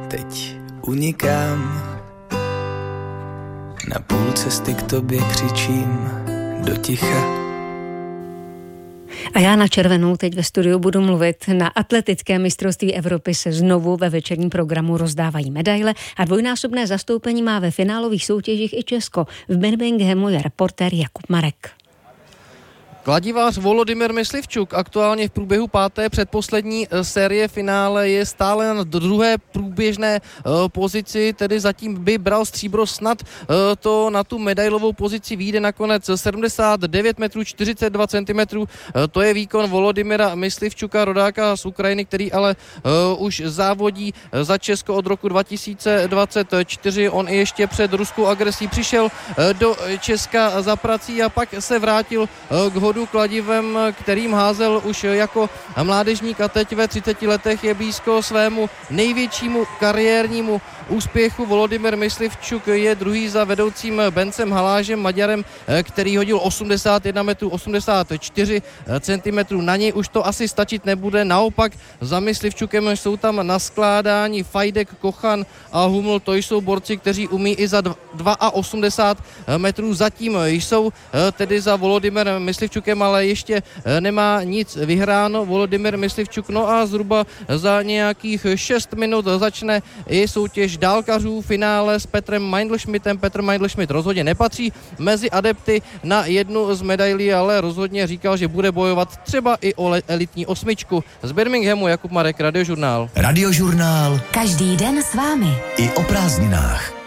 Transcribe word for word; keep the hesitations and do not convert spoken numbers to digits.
teď unikám. Na půl cesty k tobě křičím do ticha. A já na červenou teď ve studiu budu mluvit. Na atletické mistrovství Evropy se znovu ve večerním programu rozdávají medaile a dvojnásobné zastoupení má ve finálových soutěžích i Česko. V Birminghamu je reportér Jakub Marek. Kladivář Volodymyr Myslivčuk aktuálně v průběhu páté předposlední série finále je stále na druhé průběžné pozici, tedy zatím by bral stříbro, snad to na tu medailovou pozici vyjde nakonec sedmdesát devět metrů čtyřicet dva centimetrů. To je výkon Volodymyra Myslivčuka, rodáka z Ukrajiny, který ale už závodí za Česko od roku dva tisíce dvacet čtyři. On i ještě před ruskou agresí přišel do Česka za prací a pak se vrátil k hodu kladivem, kterým házel už jako mládežník a teď ve třiceti letech je blízko svému největšímu kariérnímu úspěchu. Volodymyr Myslivčuk je druhý za vedoucím Bencem Halážem, Maďarem, který hodil osmdesát jedna metrů osmdesát čtyři centimetrů. Na něj už to asi stačit nebude, naopak za Myslivčukem jsou tam naskládání Fajdek, Kochan a Huml. To jsou borci, kteří umí i za osmdesát dva metrů. Zatím jsou tedy za Volodymyrem Myslivčukem, ale ještě nemá nic vyhráno Volodymyr Myslivčuk. No a zhruba za nějakých šest minut začne i soutěž dálkařů, finále s Petrem Meindl-Schmidtem. Petr Meindl-Schmidt rozhodně nepatří mezi adepty na jednu z medailí, ale rozhodně říkal, že bude bojovat třeba i o elitní osmičku. Z Birminghamu Jakub Marek, Radiožurnál. Radiožurnál. Každý den s vámi. I o prázdninách.